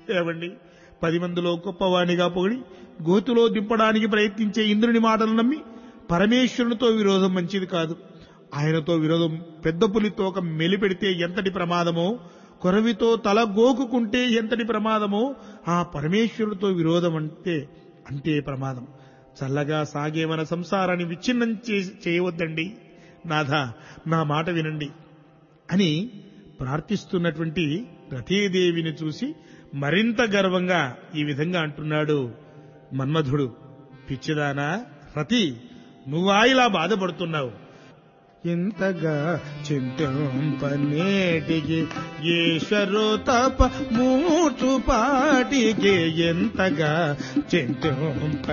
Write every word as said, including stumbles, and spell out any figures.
ఏవండి, పది మందిలో గొప్పవాణిగా పొగిడి గోతులో దింపడానికి ప్రయత్నించే ఇంద్రుని మాటలు నమ్మి పరమేశ్వరునితో విరోధం మంచిది కాదు. ఆయనతో విరోధం పెద్ద పులితో ఒక మెలిపెడితే ఎంతటి ప్రమాదమో, కొరవితో తల గోకుకుంటే ఎంతటి ప్రమాదమో, ఆ పరమేశ్వరుడితో విరోధం అంటే అంతే ప్రమాదం. చల్లగా సాగే మన సంసారాన్ని విచ్ఛిన్నం చేయవద్దండి నాథ, నా మాట వినండి అని ప్రార్థిస్తున్నటువంటి రతీదేవిని చూసి మరింత గర్వంగా ఈ విధంగా అంటున్నాడు మన్మధుడు. పిచ్చిదానా రతి, నువ్వా ఇలా బాధపడుతున్నావు? ఎంతగా చింతింపనేటికి ఈశ్వరు తప మూచు పాటికి, ఎంతగా చింతింప